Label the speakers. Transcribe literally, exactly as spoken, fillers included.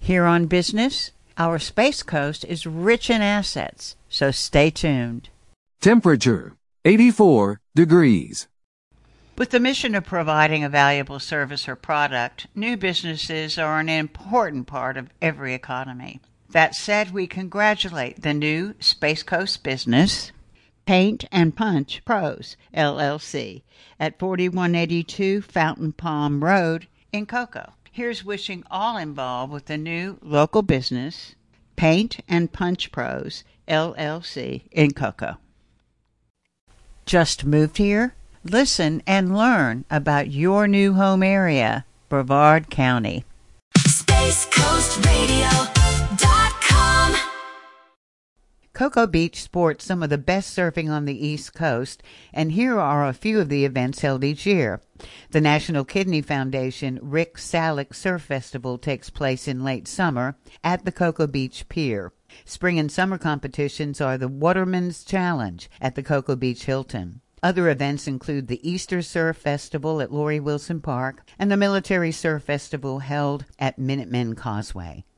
Speaker 1: Here on Business, our Space Coast is rich in assets, so stay tuned.
Speaker 2: Temperature, eighty-four degrees.
Speaker 1: With the mission of providing a valuable service or product, new businesses are an important part of every economy. That said, we congratulate the new Space Coast business, Paint and Punch Pros, L L C, at forty-one eighty-two Fountain Palm Road in Cocoa. Here's wishing all involved with the new local business, Paint and Punch Pros, L L C, in Cocoa. Just moved here? Listen and learn about your new home area, Brevard County.
Speaker 3: Space Coast Radio dot com.
Speaker 1: Cocoa Beach sports some of the best surfing on the East Coast, and here are a few of the events held each year. The National Kidney Foundation Rick Salick Surf Festival takes place in late summer at the Cocoa Beach Pier. Spring and summer competitions are the Waterman's Challenge at the Cocoa Beach Hilton. Other events include the Easter Surf Festival at Laurie Wilson Park and the Military Surf Festival held at Minutemen Causeway.